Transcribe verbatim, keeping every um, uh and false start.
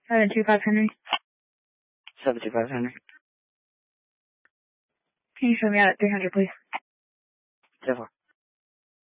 seven two five Henry. seven two five Henry. Can you show me out at three hundred, please? ten four.